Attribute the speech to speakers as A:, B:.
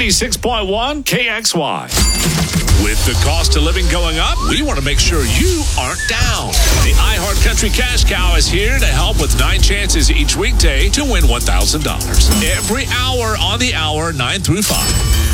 A: 96.1 KXY. With the cost of living going up, we want to make sure you aren't down. The iHeart Country Cash Cow is here to help with 9 chances each weekday to win $1,000. Every hour on the hour, 9 through 5.